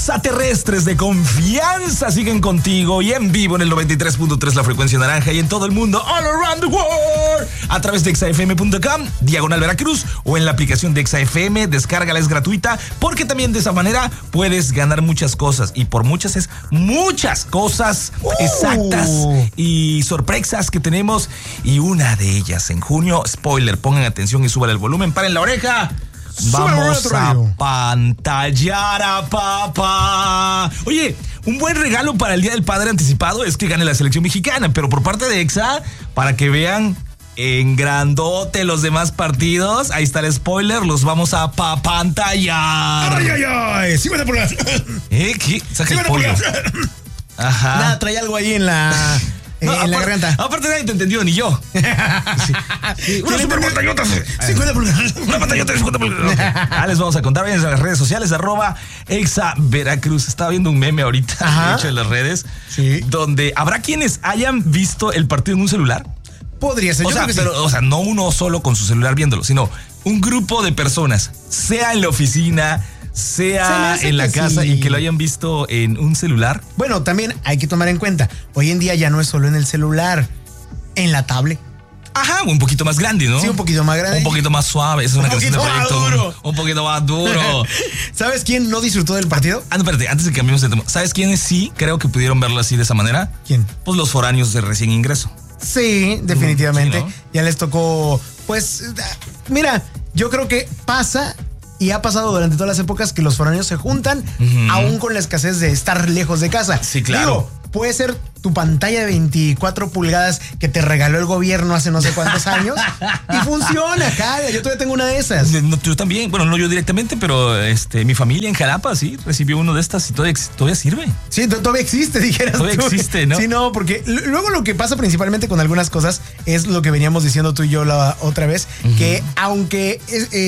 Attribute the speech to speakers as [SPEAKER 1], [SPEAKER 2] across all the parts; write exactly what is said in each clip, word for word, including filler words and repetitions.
[SPEAKER 1] extraterrestres de confianza siguen contigo y en vivo en el noventa y tres punto tres la frecuencia naranja y en todo el mundo, all around the world, a través de exafm punto com, diagonal Veracruz, o en la aplicación de ExaFM. Descárgala, es gratuita, porque también de esa manera puedes ganar muchas cosas, y por muchas es muchas cosas uh. exactas y sorpresas que tenemos, y una de ellas en junio. Spoiler, pongan atención y suban el volumen, paren la oreja. Vamos a pantallar a papá. Oye, un buen regalo para el Día del Padre anticipado es que gane la selección mexicana, pero por parte de Exa, para que vean en grandote los demás partidos, ahí está el spoiler, los vamos a papantallar.
[SPEAKER 2] ¡Ay, ay, ay! cincuenta pulgadas.
[SPEAKER 1] ¿Eh? ¿Qué? Saca el pollo. Ajá.
[SPEAKER 2] Nada, trae algo ahí en la... Eh, no, en
[SPEAKER 1] aparte,
[SPEAKER 2] la garganta.
[SPEAKER 1] Aparte nadie te entendió, ni yo. Sí. Sí, una super pantallota. cincuenta pulgadas. Una pantallota de cincuenta pulgadas. Okay. Ah, les vamos a contar. Vayan a las redes sociales, arroba Exa Veracruz. Estaba viendo un meme ahorita, Ajá. de hecho, en las redes, sí. donde habrá quienes hayan visto el partido en un celular.
[SPEAKER 2] Podría ser.
[SPEAKER 1] O
[SPEAKER 2] yo
[SPEAKER 1] sea, pero, sí. o sea, no uno solo con su celular viéndolo, sino un grupo de personas, sea en la oficina, sea en la casa, sí. y que lo hayan visto en un celular.
[SPEAKER 2] Bueno, también hay que tomar en cuenta, hoy en día ya no es solo en el celular, en la tablet.
[SPEAKER 1] Ajá, un poquito más grande, ¿no?
[SPEAKER 2] Sí, un poquito más grande.
[SPEAKER 1] Un poquito más suave, es una canción de proyecto. Duro. Un, un poquito más duro.
[SPEAKER 2] ¿Sabes quién no disfrutó del partido?
[SPEAKER 1] Ah, no, espérate, antes de que cambiemos de tema. ¿Sabes quiénes sí creo que pudieron verlo así de esa manera?
[SPEAKER 2] ¿Quién?
[SPEAKER 1] Pues los foráneos de recién ingreso.
[SPEAKER 2] Sí, definitivamente.
[SPEAKER 1] Sí, ¿no?
[SPEAKER 2] Ya les tocó, pues, mira, yo creo que pasa... Y ha pasado durante todas las épocas que los foráneos se juntan, uh-huh. aún con la escasez de estar lejos de casa.
[SPEAKER 1] Sí, claro.
[SPEAKER 2] Digo, puede ser tu pantalla de veinticuatro pulgadas que te regaló el gobierno hace no sé cuántos años y funciona, cara. Yo todavía tengo una de esas.
[SPEAKER 1] No, yo también, bueno, no yo directamente, pero este, mi familia en Jalapa sí recibió uno de estas y todavía, todavía sirve.
[SPEAKER 2] Sí, todavía existe, dijeras
[SPEAKER 1] Todavía
[SPEAKER 2] tú.
[SPEAKER 1] existe, ¿no?
[SPEAKER 2] Sí, no, porque luego lo que pasa principalmente con algunas cosas es lo que veníamos diciendo tú y yo la otra vez, uh-huh. que aunque,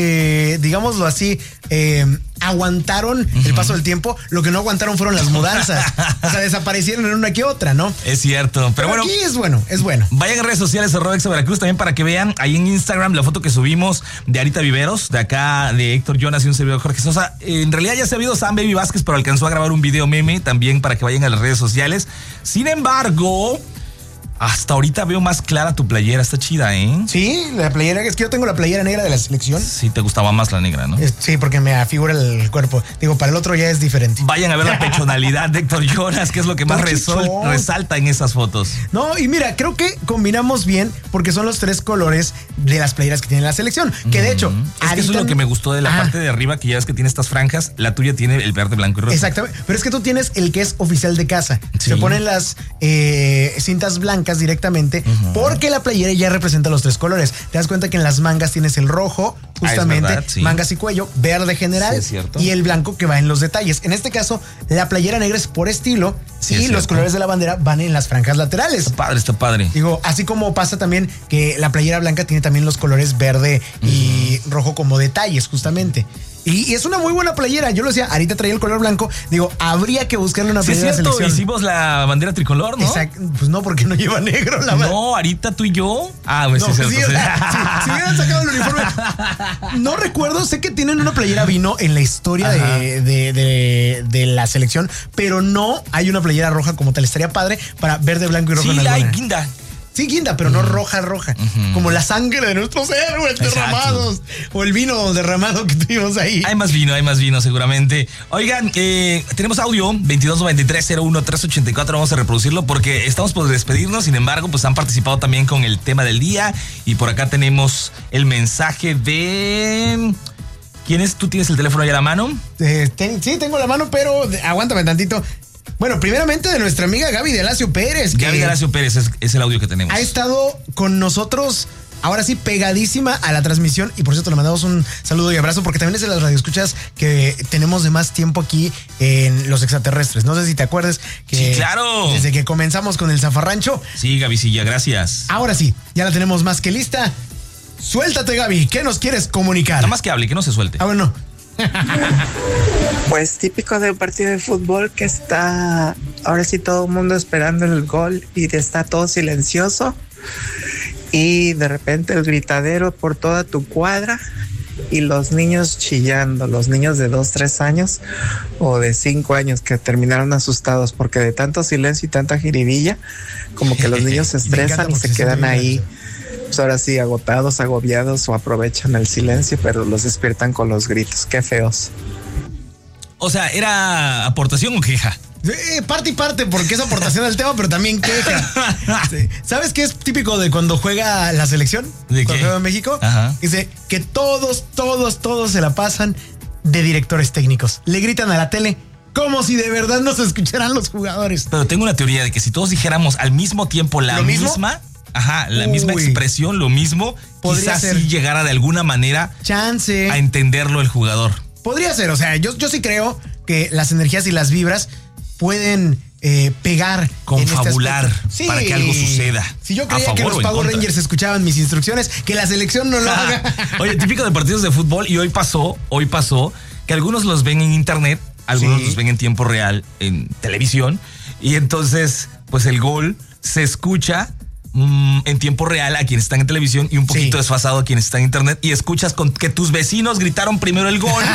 [SPEAKER 2] eh, digámoslo así, eh, aguantaron uh-huh. el paso del tiempo, lo que no aguantaron fueron las mudanzas. O sea, desaparecieron en una que otra, ¿no?
[SPEAKER 1] Es cierto, pero, pero bueno.
[SPEAKER 2] Aquí es bueno, es bueno.
[SPEAKER 1] Vayan a redes sociales, arroba Exa Veracruz, también para que vean ahí en Instagram la foto que subimos de Arita Viveros, de acá, de Héctor Jonas y un servidor Jorge Sosa. En realidad ya se ha habido Sam Baby Vázquez, pero alcanzó a grabar un video meme también para que vayan a las redes sociales. Sin embargo, hasta ahorita veo más clara tu playera, está chida, ¿eh?
[SPEAKER 2] Sí, la playera, es que yo tengo la playera negra de la selección.
[SPEAKER 1] Sí, te gustaba más la negra, ¿no?
[SPEAKER 2] Sí, porque me afigura el cuerpo. Digo, para el otro ya es diferente.
[SPEAKER 1] Vayan a ver la pechonalidad de Héctor Jonas, que es lo que más resol, resalta en esas fotos.
[SPEAKER 2] No, y mira, creo que combinamos bien porque son los tres colores de las playeras que tiene la selección. Que de hecho,
[SPEAKER 1] mm, es que eso es lo que me gustó de la ah. parte de arriba, que ya ves que tiene estas franjas. La tuya tiene el verde, blanco y rojo.
[SPEAKER 2] Exactamente, pero es que tú tienes el que es oficial de casa.
[SPEAKER 1] Sí.
[SPEAKER 2] Se ponen las eh, cintas blancas directamente. Uh-huh. Porque la playera ya representa los tres colores. Te das cuenta que en las mangas tienes el rojo, justamente, ah, verdad, sí. mangas y cuello, verde general, sí, es cierto. Y el blanco que va en los detalles. En este caso, la playera negra es por estilo, sí, y los colores de la bandera van en las franjas laterales.
[SPEAKER 1] Está padre, está padre.
[SPEAKER 2] Digo, así como pasa también que la playera blanca tiene también los colores verde uh-huh. y rojo como detalles, justamente. Y, y es una muy buena playera. Yo lo decía, ahorita traía el color blanco. Digo, habría que buscarle una playera.
[SPEAKER 1] Sí, es cierto, selección. Hicimos la bandera tricolor, ¿no?
[SPEAKER 2] Exacto. Pues no, porque no lleva negro la bandera.
[SPEAKER 1] No, ahorita tú y yo. Ah, pues
[SPEAKER 2] no,
[SPEAKER 1] sí, es cierto.
[SPEAKER 2] Sí, si, si hubieran sacado el uniforme. No recuerdo, sé que tienen una playera vino en la historia de, de, de, de la selección, pero no hay una playera roja como tal. Estaría padre para verde, blanco y rojo.
[SPEAKER 1] Sí, la hay guinda.
[SPEAKER 2] Sí, guinda, pero no roja, roja. Uh-huh. Como la sangre de nuestros héroes derramados. O el vino derramado que tuvimos ahí.
[SPEAKER 1] Hay más vino, hay más vino seguramente. Oigan, eh, tenemos audio veintidós noventa y tres cero uno tres ochenta y cuatro. Vamos a reproducirlo porque estamos por despedirnos. Sin embargo, pues han participado también con el tema del día. Y por acá tenemos el mensaje de... ¿Quién es? ¿Tú tienes el teléfono ahí a la mano?
[SPEAKER 2] Eh, ten, sí, tengo la mano, pero aguántame tantito. Bueno, primeramente de nuestra amiga Gaby de Alacio Pérez.
[SPEAKER 1] Gaby de Alacio Pérez es, es el audio que tenemos.
[SPEAKER 2] Ha estado con nosotros, ahora sí, pegadísima a la transmisión. Y por cierto, le mandamos un saludo y abrazo porque también es de las radioescuchas que tenemos de más tiempo aquí en Los Extraterrestres. No sé si te acuerdas que...
[SPEAKER 1] Sí, claro.
[SPEAKER 2] Desde que comenzamos con el Zafarrancho.
[SPEAKER 1] Sí, Gabycilla, gracias.
[SPEAKER 2] Ahora sí, ya la tenemos más que lista. Suéltate, Gaby. ¿Qué nos quieres comunicar?
[SPEAKER 1] Nada más que hable, que no se suelte.
[SPEAKER 2] Ah, bueno.
[SPEAKER 3] Pues típico de un partido de fútbol que está ahora sí todo el mundo esperando el gol y está todo silencioso y de repente el gritadero por toda tu cuadra y los niños chillando, los niños de dos, tres años o de cinco años que terminaron asustados porque de tanto silencio y tanta jiribilla, como que los niños se estresan y se quedan ahí, pues ahora sí, agotados, agobiados o aprovechan el silencio, pero los despiertan con los gritos. Qué feos.
[SPEAKER 1] O sea, ¿era aportación o queja?
[SPEAKER 2] Eh, parte y parte, porque es aportación al tema, pero también queja. Sí. ¿Sabes qué es típico de cuando juega la selección?
[SPEAKER 1] ¿De
[SPEAKER 2] cuando
[SPEAKER 1] qué?
[SPEAKER 2] juega en México.
[SPEAKER 1] Ajá.
[SPEAKER 2] Dice que todos, todos, todos se la pasan de directores técnicos. Le gritan a la tele como si de verdad nos escucharan los jugadores.
[SPEAKER 1] Pero tengo una teoría de que si todos dijéramos al mismo tiempo la misma, ajá, la
[SPEAKER 2] Uy.
[SPEAKER 1] misma expresión, lo mismo,
[SPEAKER 2] Podría
[SPEAKER 1] quizás
[SPEAKER 2] ser.
[SPEAKER 1] sí llegara de alguna manera
[SPEAKER 2] Chance.
[SPEAKER 1] a entenderlo el jugador.
[SPEAKER 2] Podría ser, o sea, yo, yo sí creo que las energías y las vibras pueden eh, pegar.
[SPEAKER 1] Confabular
[SPEAKER 2] en este aspecto. Sí.
[SPEAKER 1] para que algo suceda.
[SPEAKER 2] Si yo
[SPEAKER 1] a
[SPEAKER 2] creía que
[SPEAKER 1] favor
[SPEAKER 2] los
[SPEAKER 1] o en
[SPEAKER 2] Power
[SPEAKER 1] contra.
[SPEAKER 2] Rangers escuchaban mis instrucciones, que la selección no lo haga.
[SPEAKER 1] Oye, típico de partidos de fútbol, y hoy pasó, hoy pasó que algunos los ven en internet, algunos
[SPEAKER 2] Sí.
[SPEAKER 1] los ven en tiempo real en televisión, y entonces, pues el gol se escucha mm, en tiempo real a quienes están en televisión y un poquito
[SPEAKER 2] Sí.
[SPEAKER 1] desfasado a quienes están en internet, y escuchas con que tus vecinos gritaron primero el gol.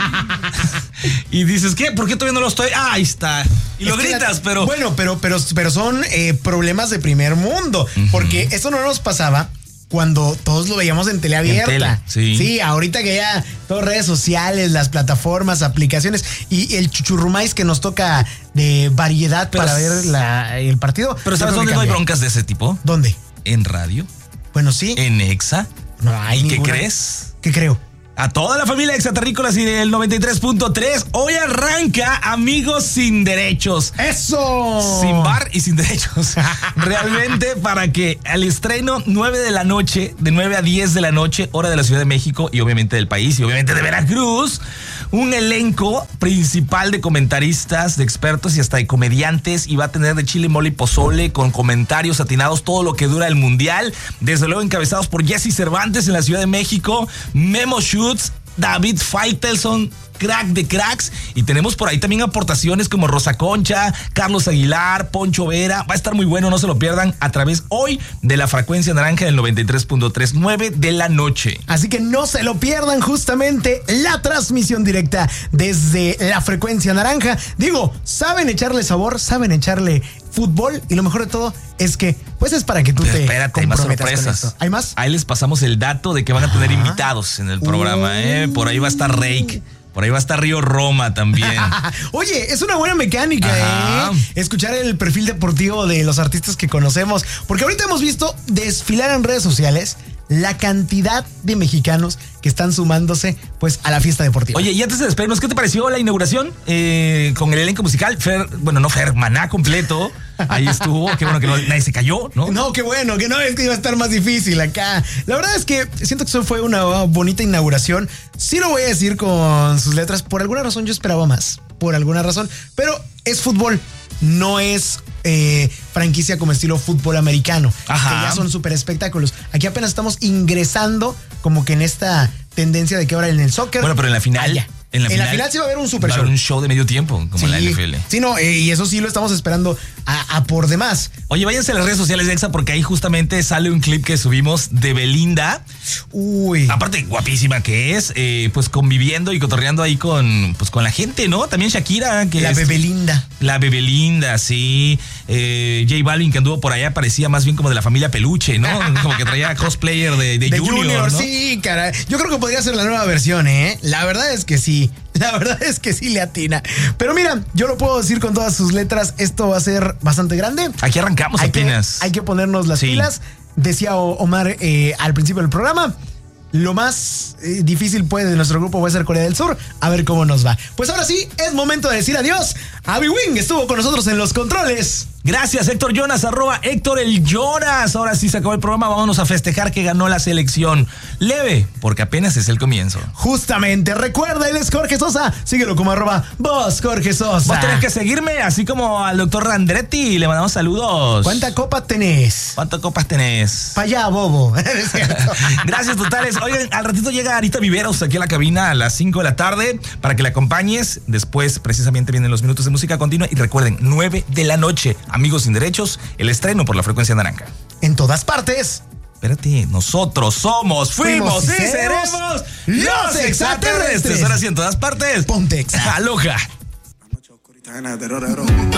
[SPEAKER 1] Y dices, ¿qué? ¿Por qué todavía no lo estoy? Ah, ahí está. Y lo
[SPEAKER 2] Es que
[SPEAKER 1] gritas,
[SPEAKER 2] la-
[SPEAKER 1] pero...
[SPEAKER 2] Bueno, pero, pero, pero son eh, problemas de primer mundo.
[SPEAKER 1] Ujú.
[SPEAKER 2] Porque eso no nos pasaba cuando todos lo veíamos en tele abierta.
[SPEAKER 1] tele, sí.
[SPEAKER 2] Sí, ahorita que ya todas redes sociales, las plataformas, aplicaciones y el chuchurrumais que nos toca de variedad
[SPEAKER 1] Pero
[SPEAKER 2] para
[SPEAKER 1] s-
[SPEAKER 2] ver la- el partido.
[SPEAKER 1] Pero
[SPEAKER 2] yo
[SPEAKER 1] ¿sabes
[SPEAKER 2] creo que
[SPEAKER 1] dónde no hay
[SPEAKER 2] cambia.
[SPEAKER 1] broncas de ese tipo?
[SPEAKER 2] ¿Dónde?
[SPEAKER 1] En radio,
[SPEAKER 2] Bueno, sí.
[SPEAKER 1] en Exa.
[SPEAKER 2] No hay
[SPEAKER 1] ¿Y qué
[SPEAKER 2] ninguna.
[SPEAKER 1] crees?
[SPEAKER 2] ¿Qué creo?
[SPEAKER 1] A toda la familia Exaterrícolas y del noventa y tres punto tres, hoy arranca Amigos Sin Derechos.
[SPEAKER 2] ¡Eso!
[SPEAKER 1] Sin bar y sin derechos. Realmente para que al estreno nueve de la noche, de nueve a diez de la noche, hora de la Ciudad de México y obviamente del país y obviamente de Veracruz, un elenco principal de comentaristas, de expertos y hasta de comediantes, y va a tener de chile, mole y pozole con comentarios atinados todo lo que dura el mundial, desde luego encabezados por Jesse Cervantes en la Ciudad de México, Memo Schutz, David Faitelson, crack de cracks, y tenemos por ahí también aportaciones como Rosa Concha, Carlos Aguilar, Poncho Vera. Va a estar muy bueno, no se lo pierdan, a través hoy de la frecuencia naranja del noventa y tres punto tres, nueve de la noche.
[SPEAKER 2] Así que no se lo pierdan, justamente la transmisión directa desde la frecuencia naranja. Digo, saben echarle sabor, saben echarle fútbol, y lo mejor de todo es que pues es para que tú
[SPEAKER 1] Pero
[SPEAKER 2] te
[SPEAKER 1] espérate, hay más
[SPEAKER 2] comprometas con
[SPEAKER 1] sorpresas.
[SPEAKER 2] esto. ¿Hay más?
[SPEAKER 1] Ahí les pasamos el dato de que van a tener invitados en el programa, ¿eh? Por ahí va a estar Rake, por ahí va a estar Río Roma también.
[SPEAKER 2] Oye, es una buena mecánica,
[SPEAKER 1] Ajá.
[SPEAKER 2] ¿eh? Escuchar el perfil deportivo de los artistas que conocemos, porque ahorita hemos visto desfilar en redes sociales la cantidad de mexicanos que están sumándose pues a la fiesta deportiva.
[SPEAKER 1] Oye, y antes de despedirnos, ¿qué te pareció la inauguración eh, con el elenco musical? Fer, bueno, no Fer, Maná completo. Ahí estuvo, qué bueno que no, nadie se cayó, ¿no?
[SPEAKER 2] No, qué bueno, que no es que iba a estar más difícil acá. La verdad es que siento que eso fue una bonita inauguración. Sí lo voy a decir con sus letras. Por alguna razón yo esperaba más. Por alguna razón. Pero es fútbol. No es eh, franquicia como estilo fútbol americano.
[SPEAKER 1] Ajá.
[SPEAKER 2] Que ya son súper espectáculos. Aquí apenas estamos ingresando como que en esta tendencia de que ahora en el soccer.
[SPEAKER 1] Bueno, pero en la final...
[SPEAKER 2] allá.
[SPEAKER 1] En la,
[SPEAKER 2] En
[SPEAKER 1] final,
[SPEAKER 2] la final sí va a haber un super
[SPEAKER 1] va a
[SPEAKER 2] show.
[SPEAKER 1] haber un show de medio tiempo, como en la N F L.
[SPEAKER 2] Sí, no, eh, y eso sí lo estamos esperando a, a por demás.
[SPEAKER 1] Oye, váyanse a las redes sociales de Exa porque ahí justamente sale un clip que subimos de Belinda.
[SPEAKER 2] Uy.
[SPEAKER 1] Aparte, guapísima que es, eh, pues conviviendo y cotorreando ahí con, pues, con la gente, ¿no? También Shakira, que
[SPEAKER 2] La
[SPEAKER 1] es-
[SPEAKER 2] Bebelinda.
[SPEAKER 1] La Bebelinda, sí. Eh, J Balvin, que anduvo por allá, parecía más bien como de la familia Peluche, ¿no? Como que traía cosplayer de, de,
[SPEAKER 2] De
[SPEAKER 1] Junior,
[SPEAKER 2] Junior,
[SPEAKER 1] ¿no?
[SPEAKER 2] sí, caray. Yo creo que podría ser la nueva versión, ¿eh? La verdad es que sí. La verdad es que sí le atina. Pero mira, yo lo puedo decir con todas sus letras. Esto va a ser bastante grande.
[SPEAKER 1] Aquí arrancamos
[SPEAKER 2] Hay que,
[SPEAKER 1] apenas.
[SPEAKER 2] hay que ponernos las
[SPEAKER 1] Sí.
[SPEAKER 2] pilas. Decía O- Omar eh, al principio del programa. Lo más eh, difícil puede de nuestro grupo va a ser Corea del Sur. A ver cómo nos va. Pues ahora sí, es momento de decir adiós. Abby Wing estuvo con nosotros en los controles.
[SPEAKER 1] Gracias, Héctor Jonas, arroba Héctor el Jonas. Ahora sí se acabó el programa, vámonos a festejar que ganó la selección. Leve, porque apenas es el comienzo.
[SPEAKER 2] Justamente, recuerda, él es Jorge Sosa. Síguelo como arroba vos, Jorge Sosa.
[SPEAKER 1] Vos tenés que seguirme, así como al doctor Randretti. Le mandamos saludos.
[SPEAKER 2] ¿Cuánta copa tenés?
[SPEAKER 1] ¿Cuántas copas tenés?
[SPEAKER 2] Pa' allá, bobo. Es cierto.
[SPEAKER 1] Gracias totales. Oigan, al ratito llega Anita Viveros aquí a la cabina a las cinco de la tarde para que la acompañes. Después, precisamente, vienen los minutos de música continua. Y recuerden, nueve de la noche, Amigos Sin Derechos, el estreno por la frecuencia naranja.
[SPEAKER 2] En todas partes.
[SPEAKER 1] Espérate, nosotros somos, fuimos, fuimos y seremos los extraterrestres. Ahora sí en todas partes.
[SPEAKER 2] Pontex.
[SPEAKER 1] Aloha.